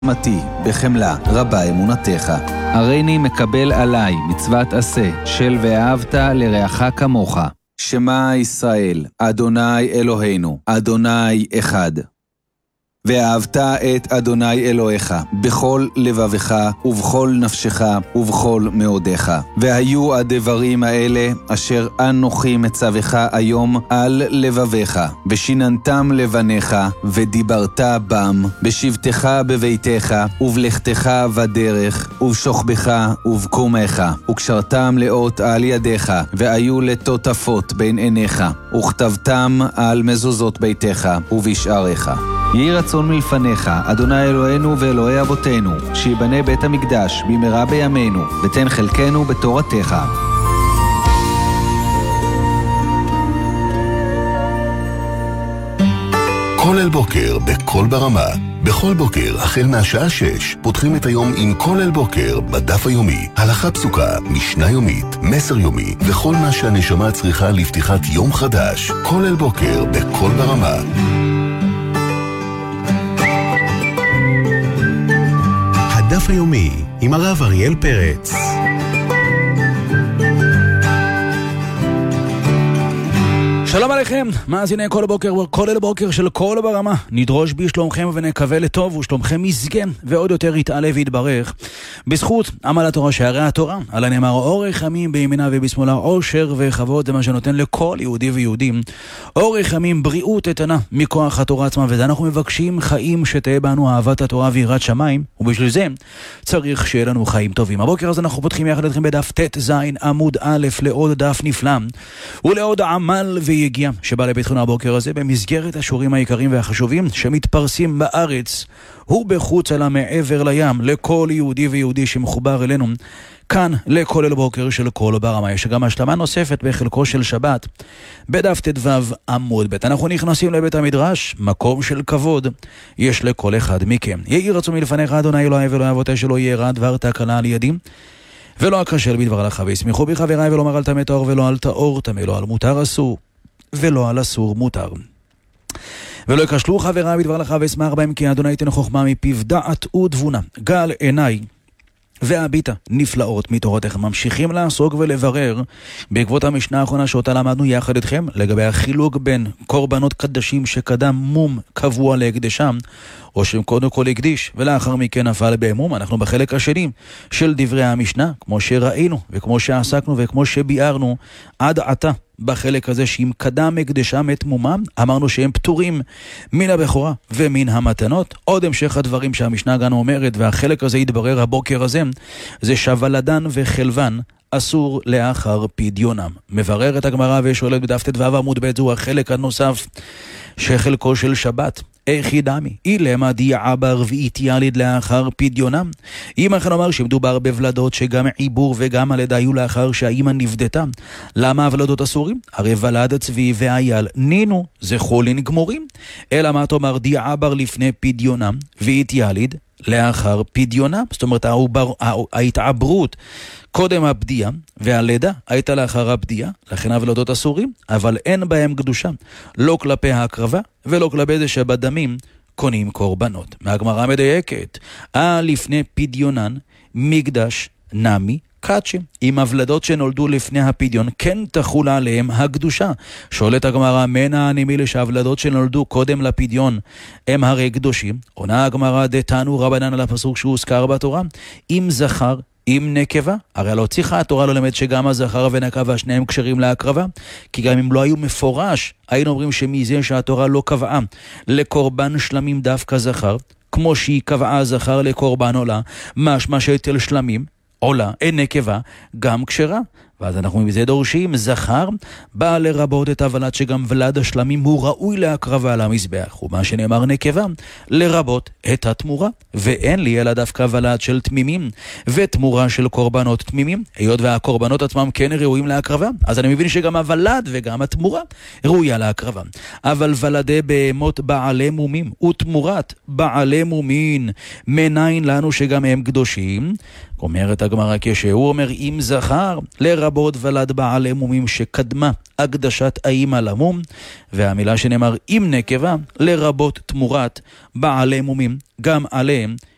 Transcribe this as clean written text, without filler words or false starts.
מתי, בחמלה, רבה אמונתך. הריני מקבל עליי מצוות עשה, של ואהבת לרעך כמוך. שמע ישראל, אדוני אלוהינו, אדוני אחד. ואהבת את אדוני אלוהיך, בכל לבבך, ובכל נפשך, ובכל מאודך. והיו הדברים האלה, אשר אנוכי מצווך היום על לבביך, ושיננתם לבניך, ודיברת בם, בשבתך בביתך, ובלכתך בדרך, ובשוכבך ובקומך, וקשרתם לאות על ידיך, והיו לטוטפות בין עיניך, וכתבתם על מזוזות ביתך, ובשעריך. יהי רצון מלפניך, אדוני אלוהינו ואלוהי אבותינו, שיבנה בית המקדש במהרה בימינו, ותן חלקנו בתורתך. כל אל בוקר בכל ברמה. בכל בוקר, החל מהשעה 6, פותחים את היום עם כל אל בוקר בדף היומי. הלכה פסוקה, משנה יומית, מסר יומי, וכל מה שהנשמה צריכה לפתיחת יום חדש. כל אל בוקר בכל ברמה. הדף היומי עם הרב אריאל פרץ. שלום עליכם, מאזיני כל הבוקר, כל אל בוקר של כל ברמה. נדרוש בשלומכם ונקווה לטוב, ושלומכם יזגן ועוד יותר יתעלה ויתברך. בזכות עמל התורה שערי התורה, על הנאמר אורך ימים בימינה ובשמאלה, עושר וכבוד, זה מה שנותן לכל יהודי ויהודים. אורך ימים, בריאות איתנה מכוח התורה עצמה, וזה אנחנו מבקשים חיים שתהיה בנו אהבת התורה ויראת שמיים, ובשביל זה צריך שיהיה לנו חיים טובים. הבוקר הזה אנחנו פותחים יחד אתכם בדף ט"ז עמוד א', לעוד דף נפלא ולעוד עמל ויגיע שבא לביתכם הבוקר הזה במסגרת השיעורים העיקריים והחשובים שמתפרסים בארץ ובחוץ על המעבר לים לכל יהודי ויהודי שמחובר אלינו כאן לכל אל בוקר של כל ברמה. יש גם השלמה נוספת בחלקו של שבת בדף ט"ו עמוד ב'. אנחנו נכנסים לבית המדרש, מקום של כבוד יש לכל אחד מכם. יהי רצון מלפניך אדוני אלוהי ואלוהי אבותיי, שלא יהיה רע דבר תקלה על ידי ולא אכשל בדבר הלכה, וישמחו בי חבריי, ולא אומר על טמא טהור ולא על טהור טמא, לא על מותר אסור ולא על אסור מותר. ולא יקשלו חבריי בדבר הלכה, ואשמח בהם, כי אדוני ייתן חוכמה מפיו, דעת ותבונה, גל עיניי והביטה נפלאות מתורתך. ממשיכים לעסוק ולברר בעקבות המשנה האחרונה שאותה למדנו יחד אתכם לגבי החילוק בין קורבנות קדשים שקדם מום קבוע להקדשם, או שהם קודם כל הקדיש ולאחר מכן נפל בהמום. אנחנו בחלק השני של דברי המשנה, כמו שראינו וכמו שעסקנו וכמו שביארנו עד עתה בחלק הזה, שאם קדם הקדשם את מומם, אמרנו שהם פטורים מן הבכורה ומן המתנות. עוד המשך הדברים שהמשנה גם אומרת, והחלק הזה יתברר הבוקר הזה, זה שוולדן וחלבן אסור לאחר פדיונם. מבררת הגמרא ושואלת בדף ט"ו עמוד ב', זהו החלק הנוסף שחלקו של שבת. איך ידעמי? אילמה דיעבר ואיתיאליד לאחר פדיונם. אם אכן אומר שמדובר בוולדות שגם עיבור וגם הלידה היו לאחר שהאימא נבדתה, למה הוולדות אסורים? הרי ולד הצבי והאייל נינו זה חולין גמורים. אלא מה תאמר דיעבר לפני פדיונם ואיתיאליד לאחר פדיונם? זאת אומרת ההתעברות קודם הפדיעה והלידה הייתה לאחר הפדיעה, לכן הוולדות אסורים, אבל אין בהם קדושה, לא כלפי ההקרבה ולא כלפי זה שבדמים קונים קורבנות. מהגמרא מדייקת, לפני פדיונן מקדש נמי קדשי. עם הוולדות שנולדו לפני הפדיון כן תחול עליהם הקדושה. שואלת הגמרא, מנה הנימי שהוולדות שנולדו קודם לפדיון הם הרי קדושים? עונה הגמרא, דתנו רבנן על הפסוק שהוזכר בתורה, אם זכר אם נקבה, הרי לא צריכה התורה לא למד שגם הזכר ונקבה שניהם קשרים להקרבה, כי גם אם לא היו מפורש, היינו אומרים שמזה שהתורה לא קבעה לקורבן שלמים דווקא זכר, כמו שהיא קבעה זכר לקורבן עולה, משמע שתל שלמים עולה, אין נקבה, גם קשרה. ואז אנחנו מזה דורשים, זכר בא לרבות את הוולד שגם ולד השלמים הוא ראוי להקרבה על המזבח, ומה שנאמר נקבה לרבות את התמורה, ואין לי אלא דווקא ולד של תמימים ותמורה של קורבנות תמימים. היות והקורבנות עצמם כן ראויים להקרבה, אז אני מבין שגם הוולד וגם התמורה ראויה להקרבה. אבל ולדי בהמות בעלי מומים ותמורת בעלי מומין, מניין לנו שגם הם קדושים? אומרת הגמרא, כשהוא אומר אם זכר לרבות ולד בעלי מומים שקדמה הקדשת האימא למום, והמילה שנאמר אם נקבה לרבות תמורת בעלי מומים, גם עליהם